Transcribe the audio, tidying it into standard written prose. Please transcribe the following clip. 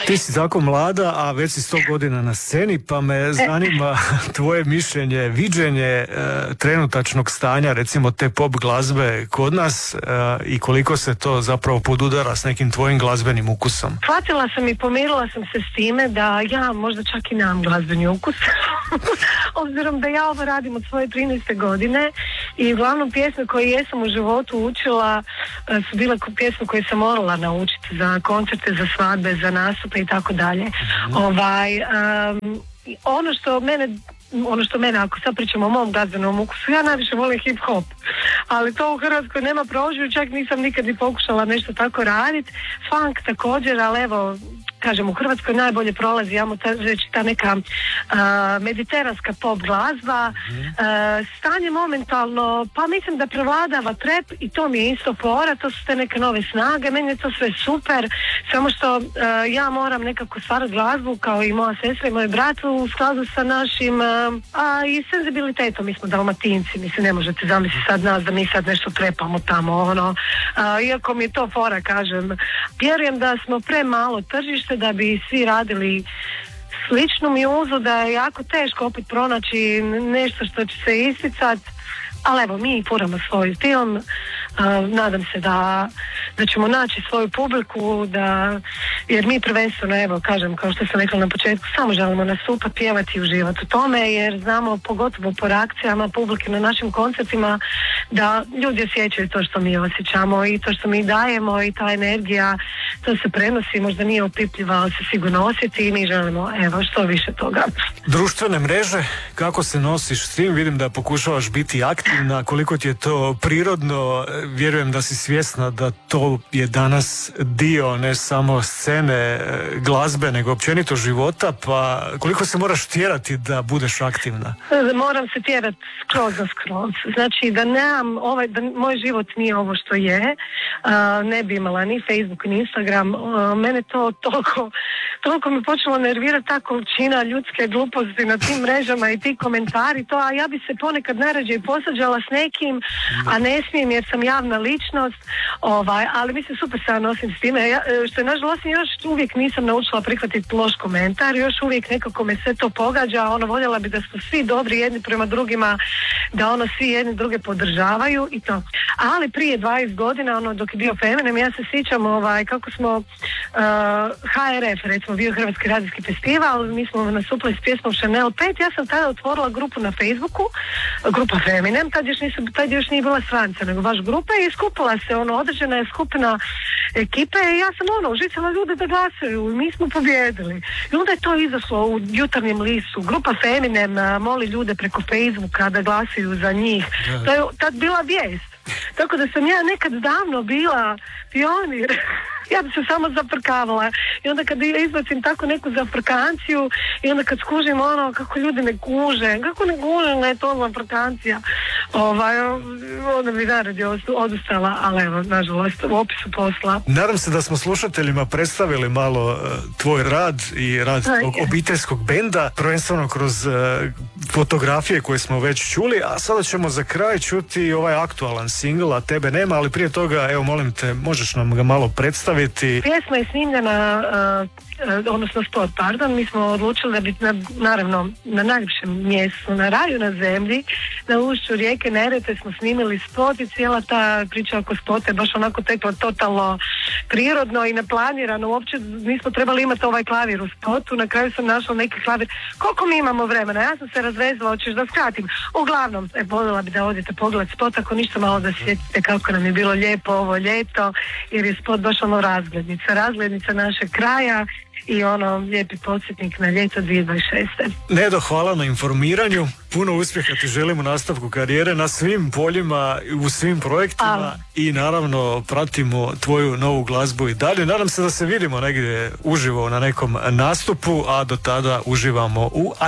Ti si tako mlada, a već si 100 godina na sceni, pa me zanima tvoje mišljenje, viđenje trenutačnog stanja, recimo te pop glazbe kod nas i koliko se to zapravo podudara s nekim tvojim glazbenim ukusom. Shvatila sam i pomirila sam se s time da ja možda čak i nemam glazbeni ukus, obzirom da ja ovo radim od svoje 13. godine i uglavnom pjesme koje jesam u životu učila su bile pjesme koje sam morala naučiti za koncerte, za svadbe, za nastupe i tako dalje. Ono što mene, ako sad pričamo o mom glazbenom ukusu, ja najviše volim hip hop, ali to u Hrvatskoj nema prožiju, čak nisam nikad ni pokušala nešto tako raditi. Funk također, ali evo, kažem, u Hrvatskoj najbolje prolazi, ja mu reći, ta neka mediteranska pop glazba. Stanje momentalno, pa mislim da prevladava trap i to mi je isto fora, to su te neke nove snage, meni je to sve super, samo što ja moram nekako stvarati glazbu kao i moja sestra i moj brat u skladu sa našim i senzibilitetom. Mi smo Dalmatinci, mislim, ne možete zamisliti sad nas da mi sad nešto trepamo tamo, iako mi je to fora, kažem, vjerujem da smo premalo tržište da bi svi radili sličnu mjuzu, da je jako teško opet pronaći nešto što će se isticati, ali evo, mi furamo svoj film, nadam se da ćemo naći svoju publiku, jer mi prvenstveno, evo, kažem, kao što sam rekla na početku, samo želimo nastupati, pjevati i uživati u tome, jer znamo, pogotovo po reakcijama publike na našim koncertima, da ljudi osjećaju to što mi osjećamo i to što mi dajemo i ta energija, to se prenosi, možda nije opipljiva, ali se sigurno osjeti i mi želimo, evo, što više toga. Društvene mreže, kako se nosiš s tim? Vidim da pokušavaš biti aktivna, koliko ti je to prirodno, vjerujem da si svjesna da to je danas dio ne samo scene, glazbe, nego općenito života, pa koliko se moraš tjerati da budeš aktivna? Moram se tjerati skroz. Znači da nemam da moj život nije ovo što je, ne bi imala ni Facebook ni Instagram, mene to toliko mi počelo nervirati ta količina ljudske gluposti na tim mrežama i ti komentari, a ja bi se ponekad najrađe i posađala s nekim, a ne smijem jer sam javna ličnost, ali mislim super se ja nosim s time, što je nažalost još uvijek nisam naučila prihvatiti loš komentar, još uvijek nekako me sve to pogađa, voljela bi da smo svi dobri jedni prema drugima, da svi jedni druge podržavaju i to. Ali prije 20 godina, dok je bio Feminem, ja se sjećam kako smo HRF, recimo bio Hrvatski radijski festival, mi smo nastupili s pjesmom Chanel 5, ja sam tada otvorila grupu na Facebooku, grupa Feminem, tad još nije bila stranca, nego baš grupa i skupila se određena je skupina ekipe i ja sam užicala ljude da glasaju i mi smo pobjedili. I onda je to izašlo u Jutarnjem listu, grupa Feminem moli ljude preko Facebooka da glasaju za njih. To je tad bila vijest. Tako da sam ja nekad davno bila pionir. Ja bi se samo zafrkavala i onda kad izbacim tako neku zafrkanciju i onda kad skužim kako ljudi ne kuže, ne je to zafrkancija, onda bi naravno odustala, ali evo, nažalost, u opisu posla. Nadam se da smo slušateljima predstavili malo tvoj rad i rad tog obiteljskog benda, prvenstveno kroz fotografije koje smo već čuli, a sada ćemo za kraj čuti ovaj aktualan singl, a tebe nema, ali prije toga, evo, molim te, možeš nam ga malo predstaviti? Pjesma je snimljena, odnosno spot, mi smo odlučili da bi naravno na najljepšem mjestu, na raju na zemlji, na ušću rijeke Neretve smo snimili spot i cijela ta priča oko spota je baš onako tekla totalno prirodno i neplanirano, uopće nismo trebali imati ovaj klavir u spotu, na kraju sam našla neki klavir, koliko mi imamo vremena, ja sam se razvezala, hoćeš da skratim, uglavnom, voljela bi da odete pogled spot, ako ništa malo da sjetite kako nam je bilo lijepo ovo ljeto, jer je spot baš razglednica našeg kraja i lijepi podsjetnik na ljeto 2026. Nedo, hvala na informiranju, puno uspjeha ti želim u nastavku karijere na svim poljima, u svim projektima i naravno pratimo tvoju novu glazbu i dalje. Nadam se da se vidimo negdje uživo na nekom nastupu, a do tada uživamo u